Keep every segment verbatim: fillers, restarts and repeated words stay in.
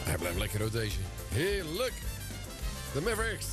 Hij blijft lekker uit deze. Heerlijk. De Mavericks.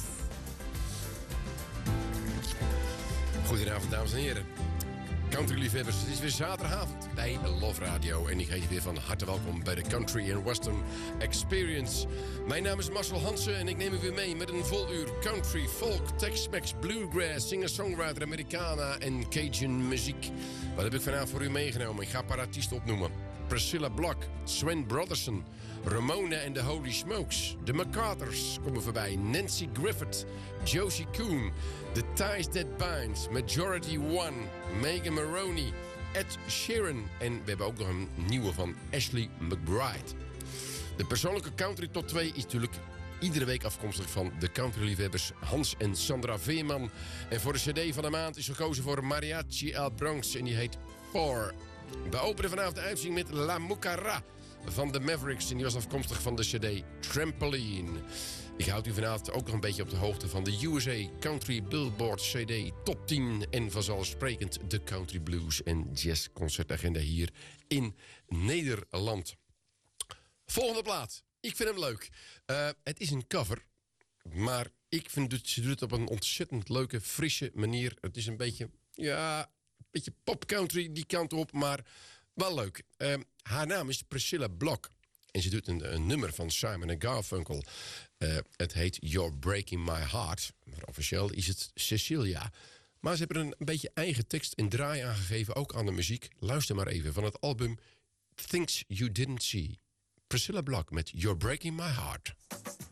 Goedenavond, dames en heren. Country-liefhebbers, het is weer zaterdagavond bij Love Radio. En ik heet je weer van harte welkom bij de Country and Western Experience. Mijn naam is Marcel Hansen en ik neem u weer mee met een vol uur country, folk, Tex-Mex, bluegrass, singer-songwriter, Americana en Cajun muziek. Wat heb ik vanavond voor u meegenomen? Ik ga een paar artiesten opnoemen. Priscilla Block, Sven Brotherson, Ramona and the Holy Smokes. De MacArthurs komen voorbij. Nancy Griffith, Josie Kuhn, The Ties That Bind, Majority One, Megan Maroney, Ed Sheeran. En we hebben ook nog een nieuwe van Ashley McBryde. De persoonlijke country top twee is natuurlijk iedere week afkomstig van de countryliefhebbers Hans en Sandra Veerman. En voor de cd van de maand is gekozen voor Mariachi El Bronx en die heet Four. We openen vanavond de uitzending met La Mucara van de Mavericks. En die was afkomstig van de cd Trampoline. Ik houd u vanavond ook nog een beetje op de hoogte van de U S A Country Billboard cd Top tien. En vanzelfsprekend de Country Blues en Jazz concertagenda hier in Nederland. Volgende plaat. Ik vind hem leuk. Uh, het is een cover. Maar ik vind het, ze doet het op een ontzettend leuke, frisse manier. Het is een beetje, ja, een beetje pop-country die kant op, maar wel leuk. Uh, haar naam is Priscilla Block. En ze doet een, een nummer van Simon en Garfunkel. Uh, het heet You're Breaking My Heart. Maar officieel is het Cecilia. Maar ze hebben een, een beetje eigen tekst en draai aangegeven, ook aan de muziek. Luister maar even van het album Things You Didn't See. Priscilla Block met You're Breaking My Heart.